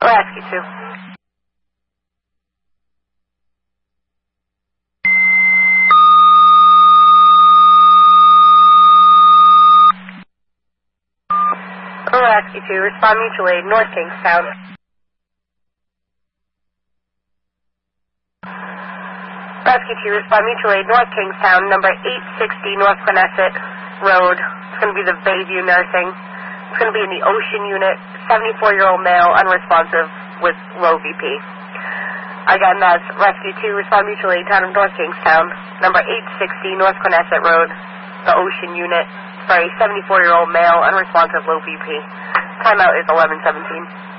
Rescue 2. Rescue 2, respond mutual aid, North Kingstown. Rescue 2, respond mutual aid, North Kingstown, number 860 North Quinnesset Road. It's going to be the Bayview Nursing. It's going to be in the Ocean Unit, 74-year-old male, unresponsive with low VP. Again, that's Rescue 2, respond mutual aid, town of North Kingstown, number 860 North Quinnesset Road, the Ocean Unit. Sorry, 74-year-old male, unresponsive, low VP. Timeout is 11:17.